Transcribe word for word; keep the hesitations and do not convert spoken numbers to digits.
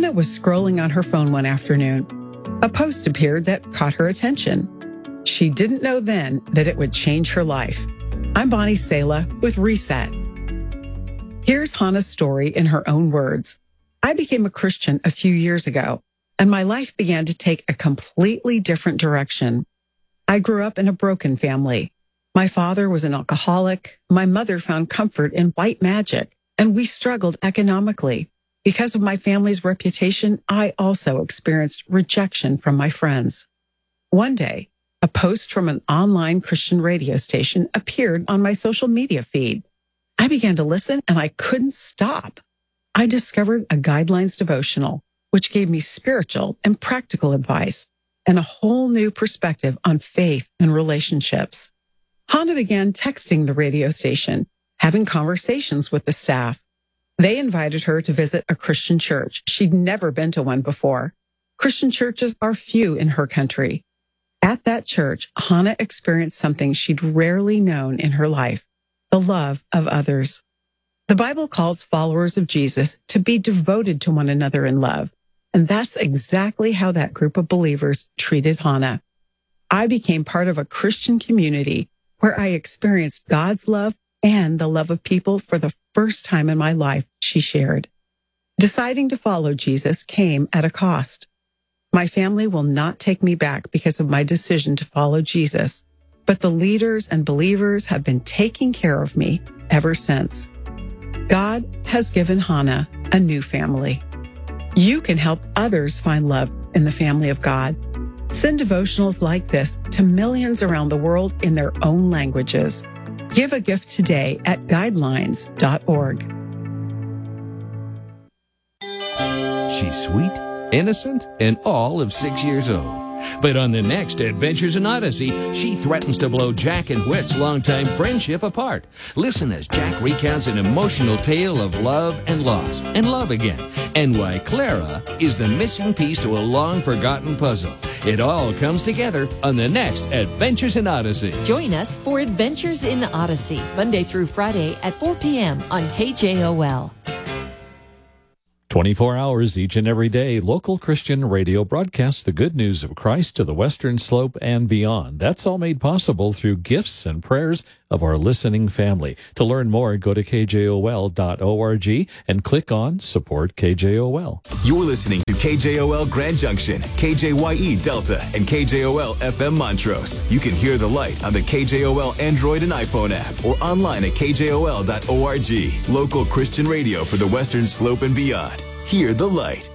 Hannah was scrolling on her phone one afternoon. A post appeared that caught her attention. She didn't know then that it would change her life. I'm Bonnie Sala with Reset. Here's Hannah's story in her own words. I became a Christian a few years ago, and my life began to take a completely different direction. I grew up in a broken family. My father was an alcoholic. My mother found comfort in white magic, and we struggled economically. Because of my family's reputation, I also experienced rejection from my friends. One day, a post from an online Christian radio station appeared on my social media feed. I began to listen and I couldn't stop. I discovered a Guidelines devotional, which gave me spiritual and practical advice and a whole new perspective on faith and relationships. Hannah began texting the radio station, having conversations with the staff. They invited her to visit a Christian church. She'd never been to one before. Christian churches are few in her country. At that church, Hannah experienced something she'd rarely known in her life, the love of others. The Bible calls followers of Jesus to be devoted to one another in love, and that's exactly how that group of believers treated Hannah. I became part of a Christian community where I experienced God's love and the love of people for the first time in my life, she shared. Deciding to follow Jesus came at a cost. My family will not take me back because of my decision to follow Jesus, but the leaders and believers have been taking care of me ever since. God has given Hannah a new family. You can help others find love in the family of God. Send devotionals like this to millions around the world in their own languages. Give a gift today at guidelines dot org. She's sweet, innocent, and all of six years old. But on the next Adventures in Odyssey, she threatens to blow Jack and Whit's longtime friendship apart. Listen as Jack recounts an emotional tale of love and loss, and love again, and why Clara is the missing piece to a long-forgotten puzzle. It all comes together on the next Adventures in Odyssey. Join us for Adventures in Odyssey, Monday through Friday at four p.m. on K J O L. twenty-four hours each and every day, local Christian radio broadcasts the good news of Christ to the Western Slope and beyond. That's all made possible through gifts and prayers of our listening family. To learn more, go to K J O L dot org and click on Support K J O L. You're listening to K J O L Grand Junction, K J Y E Delta, and K J O L F M Montrose. You can hear the light on the K J O L Android and iPhone app or online at K J O L dot org. Local Christian radio for the Western Slope and beyond. Hear the light.